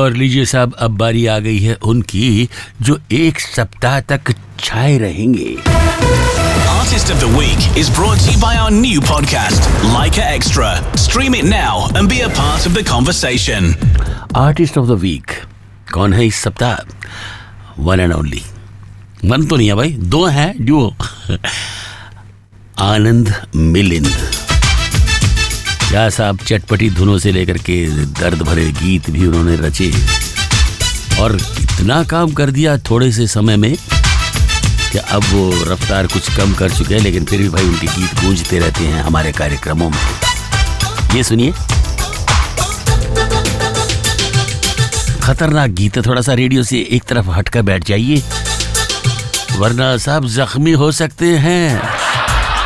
और लीजिए साहब, अब बारी आ गई है उनकी जो एक सप्ताह तक छाए रहेंगे। Artist of the Week is brought to you by our new podcast, Leica Extra. Stream it now and be a part of the conversation. Artist of the week कौन है इस सप्ताह? वन एंड ओनली, वन तो नहीं है भाई, दो हैं डुओ। आनंद मिलिंद। क्या साहब, चटपटी धुनों से लेकर के दर्द भरे गीत भी उन्होंने रचे और इतना काम कर दिया थोड़े से समय में कि अब वो रफ्तार कुछ कम कर चुके हैं, लेकिन फिर भी भाई उनके गीत गूंजते रहते हैं हमारे कार्यक्रमों में। ये सुनिए, खतरनाक गीत है, थोड़ा सा रेडियो से एक तरफ हटकर बैठ जाइए वरना साहब जख्मी हो सकते हैं।